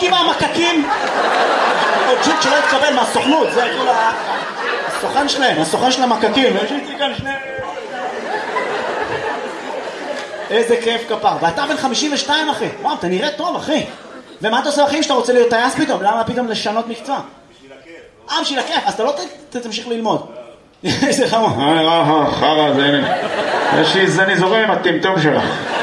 אני והמקקים, או ג'וק שלא התקבל מהסוכנות, זה כאילו הסוכן שלהם, הסוכן של המקקים, ויש איתי כאן שני... איזה כיף כפר, ואתה בן 52 אחי, וואו, אתה נראה טוב אחי. ומה אתה עושה אחים שאתה רוצה להיות טייס פתאום? למה פתאום לשנות מקצוע? בשביל הכיף. בשביל הכיף, אז אתה לא תמשיך ללמוד. איזה חמור. חרא, זה הנה. יש לי זני זורם עם הטמטום שלך.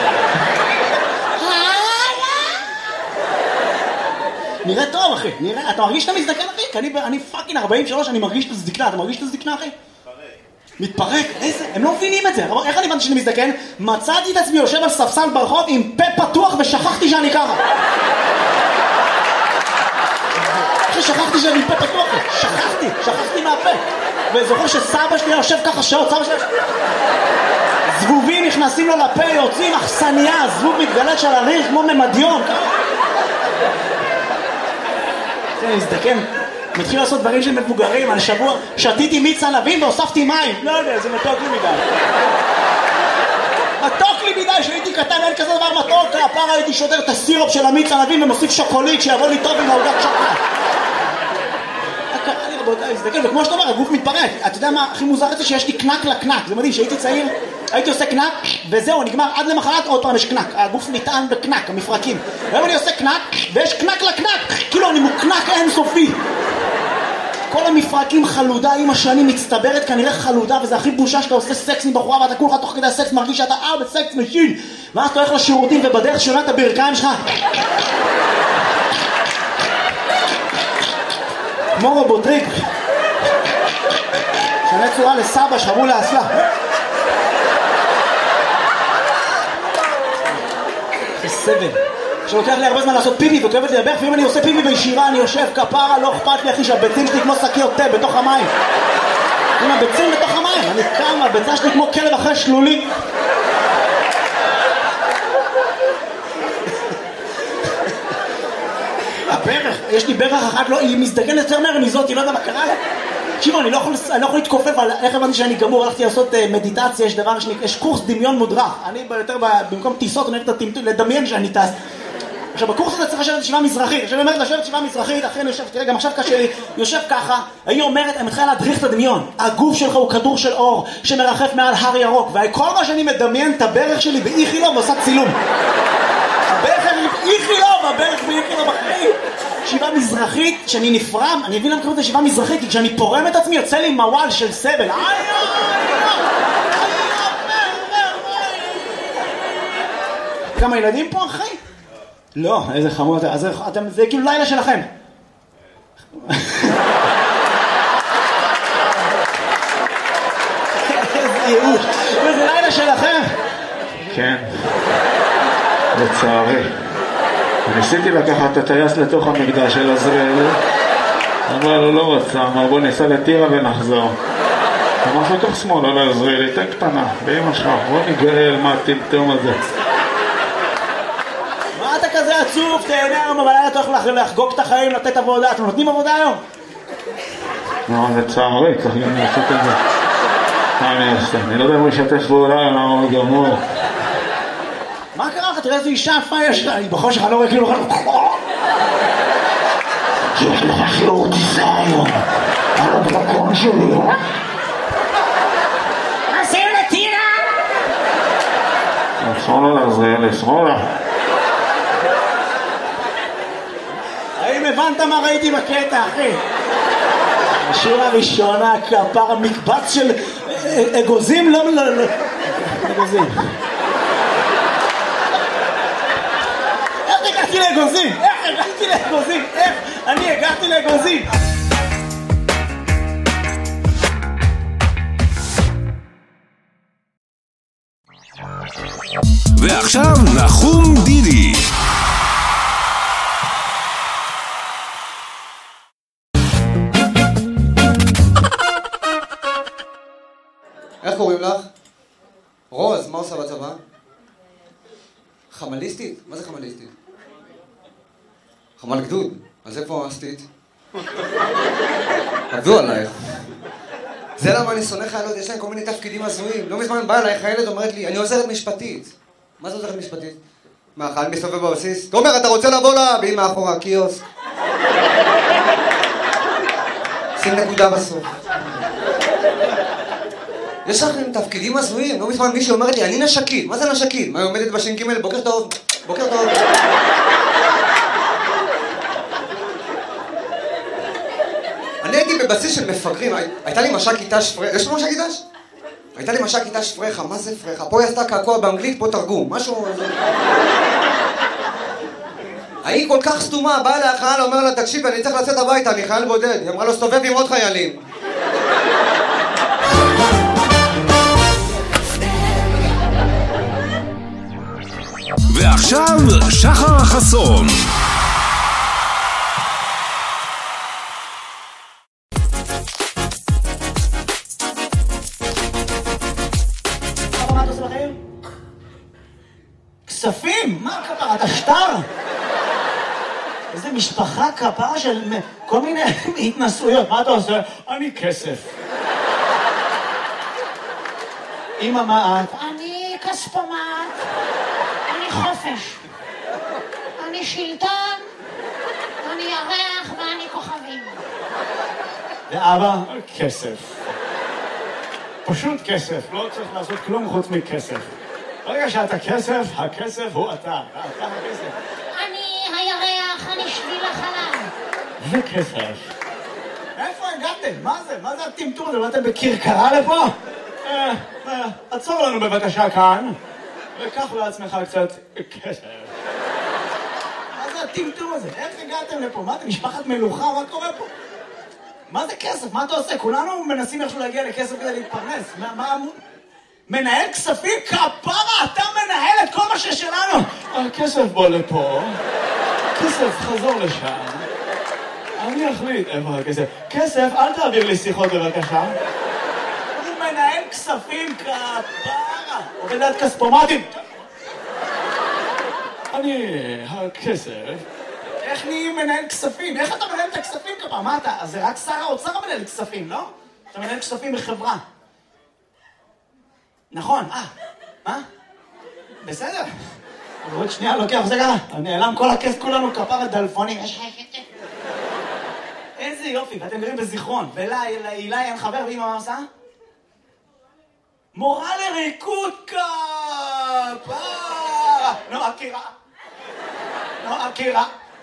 נראה טוב אחי, נראה, אתה מרגיש שאתה מזדקן אחי? כי אני פאקינג 43, אני מרגיש את הזדקנה, אתה מרגיש את הזדקנה אחי? מתפרק, איזה, הם לא מבינים את זה, איך אני הבנתי שאני מזדקן? מצאתי את עצמי יושב על ספסל ברחוב עם פה פתוח ושכחתי שאני ככה. אחי, שכחתי שאני עם פה פתוח, שכחתי מהפה. וזוכר שסבא שלי יושב ככה שעות, סבא שלי... זבובים נכנסים לו לפה, יוצאים אכסניה, זבוב מתגלת של הריח כמו ממדיון. אני מזדקן. מתחיל לעשות דברים של מבוגרים, על שבוע שתיתי מיץ ענבים והוספתי מים. לא יודע, זה מתוק לי מדי. מתוק לי מדי, שהייתי קטן, אין כזה דבר מתוק. הפעם הייתי שודר את הסירופ של המיץ ענבים ומוסיף שוקולית שיבוא לי טוב עם העוגת שוקולד. קרה לי רבותיי, מזדקן, וכמו שאתה אומר, הגוף מתפרק. אתה יודע מה הכי מוזר את זה? שיש לי קנק לקנק. זה מדהים, שהייתי צעיר, הייתי עושה קנק, וזהו, נגמר עד למחרת, עוד פעם יש קנק. הגוף נטען בקנק, המפרקים. היום אני עושה קנק, ויש קנק לקנק. כאילו אני מוקנק אינסופי. כל המפרקים חלודה עם השנים מצטברת כנראה חלודה, וזה הכי בושה שאתה עושה סקס עם בחורה ואתה כולך תוך כדי הסקס מרגיש שאתה בסקס משין, ואז אתה הולך לשירותים ובדרך שונה את הברכיים שלך כמו רובוטריק שנה צורה לסבא שחבו לאסלה. זה סבל שלוקח לי הרבה זמן לעשות פיפי וכואבת לי לברך, ואם אני עושה פיפי בישירה אני יושב כפרה, לא אכפת לי אחי שהביצים שלי כמו שקיות תה בתוך המים. עם הביצים בתוך המים, אני קם, הביצה שלי כמו כלב אחרי שלולי. הברך, יש לי ברך אחת, היא מזדגנת יותר מהר מזאת, היא לא יודע מה קרה לה. תקשיבו, אני לא יכול להתכופף על איך הבנתי שאני גמור, הלכתי לעשות מדיטציה, יש דבר, יש קורס דמיון מודרך. אני יותר במקום טיסות, אני הולך לדמיין שאני טס. עכשיו, בקורס הזה צריך לשבת ישיבה מזרחית. עכשיו, אני אומרת לשבת ישיבה מזרחית, אחרי אני יושב, תראה, גם עכשיו קשה לי, יושב ככה, היא אומרת, אני מתחילה להדריך את הדמיון. הגוף שלך הוא כדור של אור שמרחף מעל הר ירוק, וכל מה שאני מדמיין את הברך שלי באיכילוב ועושה צילום. הברך באיכילוב, הברך באיכילוב אחרי. ישיבה מזרחית, שאני נפרם, אני מבין למה קוראים את ישיבה מזרחית, כי כשאני פורם את עצמי, יוצא לי מוואל של סבל. כמה ילדים פה, אחי? לא, איזה חמור, זה כאילו לילה שלכם. איזה ייאוש, זה לילה שלכם. כן, לצערי. ניסיתי לקחת את הטייס לתוך המקדש של עזריאל, אבל הוא לא רצה, אמר בוא ניסע לטירה ונחזור. אמר לתוך שמאל, על עזריאל, תן קטנה, באמא שלך, בוא נגאל מה הטמטום הזה. מה אתה כזה עצוב? תהנה היום, אבל היה אתה הולך לחגוג את החיים, לתת עבודה. אתם נותנים עבודה היום? לא, זה צערי, צריך גם לעשות את זה. מה אני אעשה? אני לא יודע אם הוא ישתף פעולה, למה הוא גמור. מה קרה לך? תראה איזו אישה יפה יש לה. היא בחושך, אני לא רואה כאילו... יש לך שיעור טיסה היום. על הדרקון שלי. עושים לטירה! שמאלה לעזריאל, שמאלה. האם הבנת מה ראיתי בקטע, אחי? השיר הראשונה, כפר המקבץ של אגוזים, לא, אגוזים. איך הגעתי לאגוזים? איך אני הגעתי לאגוזים? ועכשיו נחום דידי. איך קוראים לך? רוז, מה עושה בצבא? חמליסטית? מה זה חמליסטית? חמל גדוד? אז איפה עשתית? עבדו עלייך. זה למה אני שונא חיילות, יש להם כל מיני תפקידים הזויים. לא מזמן בא אליי חיילת אומרת לי, אני עוזרת משפטית. מה זה עוזרת משפטית? מה, חייל מסתובב בבסיס? תומר, אתה רוצה לבוא להביא מאחורי הקיוסק? שים נקודה בסוף. יש לכם תפקידים הזויים, לא מזמן מישהי אומרת לי, אני נשקית. מה זה נשקית? מה, היא עומדת בש"ג? בוקר טוב. בוקר טוב. אני הייתי בבסיס של מפגרים, הייתה לי מש"קית ת"ש פרחה, יש לו מש"קית ת"ש? הייתה לי מש"קית ת"ש פרחה, מה זה פרחה? פה היא עשתה קעקוע באנגלית, פה תרגום, משהו... היא כל כך סתומה, באה לה החייל, אומר לה, תקשיב, אני צריך לצאת הביתה, אני חייל בודד. היא אמרה לו, סתובב עם עוד חיילים. ועכשיו, שחר חסון. מה אתה עושה בחיים? כספים? מה כפרה? אתה שטר? איזה משפחה כפרה של כל מיני התנסויות. מה אתה עושה? אני כסף. אמא, מה את? אני כספומט, אני חופש, אני שלטון, אני ירח ואני כוכבים. ואבא? כסף. פשוט כסף, לא צריך לעשות כלום חוץ מכסף. ברגע שאתה כסף, הכסף הוא אתה הכסף. אני הירח, אני שביל החלב. וכסף. איפה הגעתם? מה זה? מה זה הטמטום הזה? באתם בכרכרה לפה? עצור לנו בבקשה כאן, וקח לעצמך קצת כסף. מה זה הטמטום הזה? איך הגעתם לפה? מה אתם משפחת מלוכה? מה קורה פה? מה זה כסף? מה אתה עושה? כולנו מנסים איכשהו להגיע לכסף כדי להתפרנס. מה... מנהל כספים? כפרה! אתה מנהל את כל מה ששלנו! הכסף בוא לפה, כסף חזור לשם. אני אחליט איפה הכסף. כסף, אל תעביר לי שיחות בבקשה. הוא מנהל כספים, כפרה! עובד עד כספומטים. אני הכסף. איך נהיים מנהל כספים? איך אתה מנהל את הכספים כפרה? מה אתה? אז זה רק שר האוצר מנהל כספים, לא? אתה מנהל כספים בחברה. נכון, מה? בסדר. אבל עוד שנייה לוקח, זה ככה, נעלם כל הכס, כולנו כפרה דלפונים. איזה יופי, ואתם גרים בזיכרון. ולאילי אין חבר, ואמא מה עושה? מורה לריקוד כפרה. נועה קירה.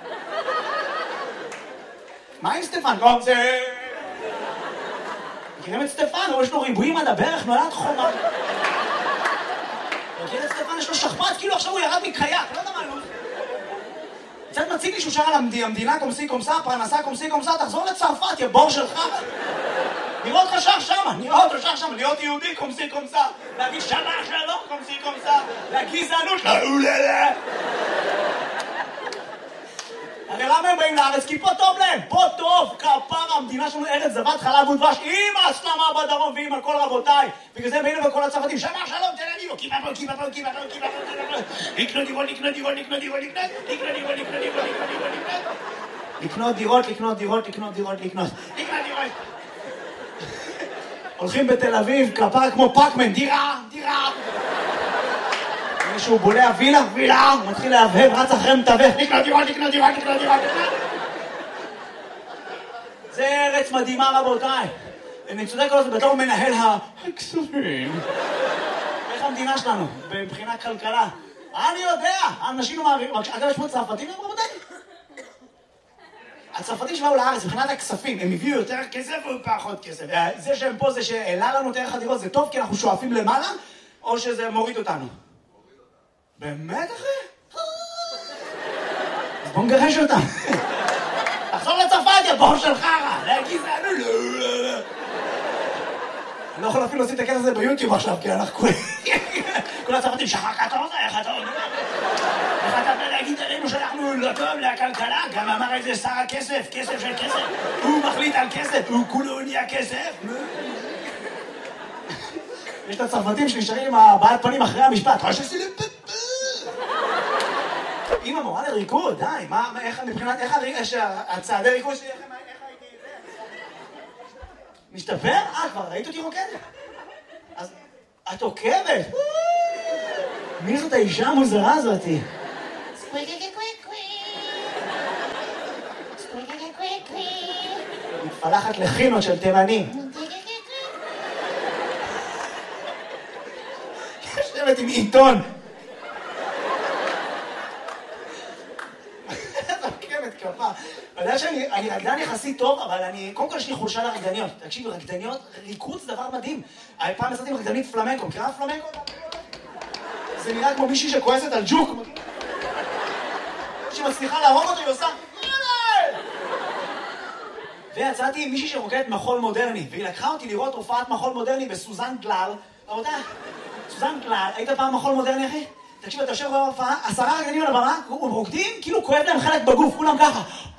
מה עם סטפן? טוב, זה... מכירים את סטפן? יש לו ריבועים עד הברך, נולד חומה. מכיר את סטפן? יש לו שכפ"ץ, כאילו עכשיו הוא ירד מקייק, לא יודע מה, קצת מציג לי שהוא שר על המדינה קומסי קומסה, פרנסה קומסי קומסה, תחזור לצרפת, יא בור שלך. נראה אותך שר שמה, להיות יהודי קומסי קומסה, להגיד שמה שלום קומסי קומסה, לגזענות, לאוללה. הרי למה הם באים לארץ? כי פה טוב להם, פה טוב, כפרה, המדינה שלנו ארץ זבת חלב ודבש, עם ההסלמה בדרום ועם הכל רבותיי. בגלל זה הם באים לכל הצרפתים, שמה שלום, תן לי, לקנות דירות. הולכים בתל אביב, כפרה כמו פאקמן, דירה. שהוא בולע וילה, הוא מתחיל להבהב, רץ אחרי מתווך, לקנות דירות. זה ארץ מדהימה רבותיי. אני צודק על זה, בתור מנהל הכספים. איך המדינה שלנו, מבחינת כלכלה? אני יודע, האנשים לא מעבירים, אגב יש פה צרפתים רבותיי? הצרפתים שבאו לארץ, מבחינת הכספים, הם הביאו יותר כסף או פחות כסף? זה שהם פה, זה שהעלה לנו יותר חדירות, זה טוב כי אנחנו שואפים למעלה, או שזה מוריד אותנו? באמת אחי? אז בוא נגרש אותם. תחזור לצרפת, יא בור של חרא. לגזענות. אני לא יכול אפילו לשים את הכסף הזה ביוטיוב עכשיו, כי אנחנו כולה צרפתים, שחר קטורזה, איך אתה אומר? איך אתה בא להגיד עלינו שאנחנו לא טוב לכלכלה? גם אמר איזה שר הכסף, כסף של כסף. הוא מחליט על כסף, הוא כולו נהיה כסף. יש את הצרפתים שנשארים עם הבעת פנים אחרי המשפט. אמא מורה לריקוד, די, איך מבחינת, איך הצעדי ריקוד שלי, איך הייתי משתפר? כבר ראית אותי רוקדת? אז את עוקבת? מי זאת האישה המוזרה הזאתי? סקוויקי קוויקי. סקוויקי קוויקי. מתפלחת לחינות של תימנים. יושבת עם עיתון. אתה עוקבת כפה. אתה יודע שאני רקדן יחסית טוב, אבל קודם כל יש לי חולשה לרקדניות. תקשיבי, רקדניות, ריקוד זה דבר מדהים. פעם יצאתי עם רקדנית פלמנקו. מכירה פלמנקו? זה נראה כמו מישהי שכועסת על ג'וק. שמצליחה להרוג אותו, היא עושה... ויצאתי עם מישהי שרוקדת מחול מודרני, והיא לקחה אותי לראות הופעת מחול מודרני בסוזן גלל. רבותי, סוזן גלל, היית פעם מחול מודרני, אחי? תקשיב, אתה יושב בהופעה, 10 רקדנים על הבמה, הם רוקדים, כאילו כואב להם חלק בגוף, כולם ככה.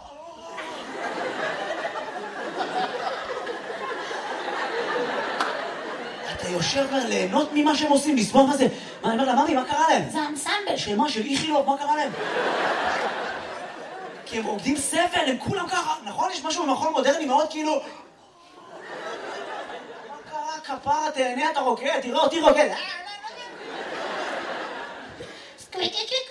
אתה יושב ליהנות ממה שהם עושים, לסבוב מה זה. אני אומר לה, ממי, מה קרה להם? זה אנסמבל. שמה של איכילוב, מה קרה להם? כי הם רוקדים סבל, הם כולם ככה. נכון? יש משהו במחול מודרני מאוד כאילו... מה קרה? כפרה, תהנה, אתה רוקד, תראה אותי רוקד. סקוויקי